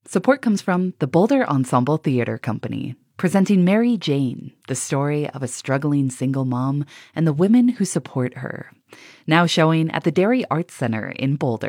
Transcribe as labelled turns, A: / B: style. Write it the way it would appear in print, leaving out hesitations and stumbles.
A: Support comes from the Boulder Ensemble Theater Company, presenting Mary Jane, the story of a struggling single mom and the women who support her. Now showing at the Dairy Arts Center in Boulder.